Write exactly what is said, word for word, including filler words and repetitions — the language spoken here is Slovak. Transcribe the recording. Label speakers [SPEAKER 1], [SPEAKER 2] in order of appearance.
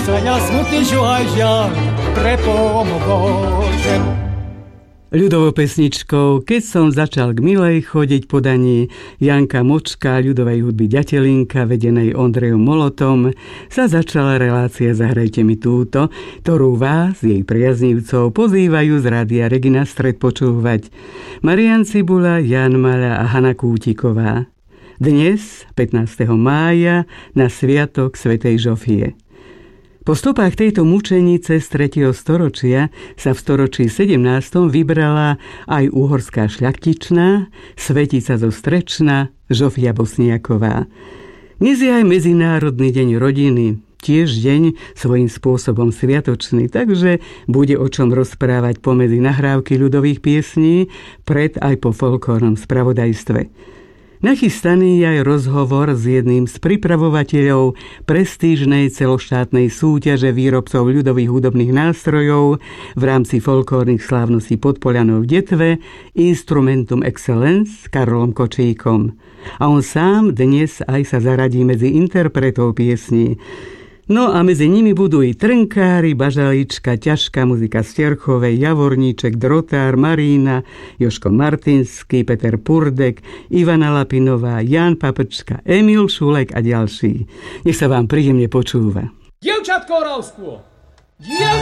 [SPEAKER 1] sa smutný žuhaj žiaľ, prepomôžem.
[SPEAKER 2] Ľudovou pesničkou Keď som začal k milej chodiť podaní Janka Močka, ľudovej hudby Ďatelinka, vedenej Ondrejom Molotom, sa začala relácia Zahrajte mi túto, ktorú vás, jej priaznivcov, pozývajú z rádia Regina Stred počúvať Marián Cibula, Jan Maľa a Hana Kútiková. Dnes, pätnásteho mája, na sviatok svätej Žofie. Po stopách tejto mučenice z tretieho storočia sa v storočí sedemnástom vybrala aj uhorská šľachtičná, svetica zo Strečna, Žofia Bosniaková. Dnes je aj Medzinárodný deň rodiny, tiež deň svojím spôsobom sviatočný, takže bude o čom rozprávať pomedzi nahrávky ľudových piesní pred aj po folklórnom spravodajstve. Nachystaný je aj rozhovor s jedným z pripravovateľov prestížnej celoštátnej súťaže výrobcov ľudových hudobných nástrojov v rámci folklórnych slávností Podpoľanou v Detve Instrumentum Excellence Karolom Kočíkom. A on sám dnes aj sa zaradí medzi interpretov piesní. No a medzi nimi budú i trnkári, bažalička, ťažká muzika z Terchovej, Javorníček, Drotár, Marína, Joško Martinský, Peter Purdek, Ivana Lapinová, Jan Paprčka, Emil Šulek a ďalší. Nech sa vám príjemne počúva.
[SPEAKER 1] Dievčatko Oravsko!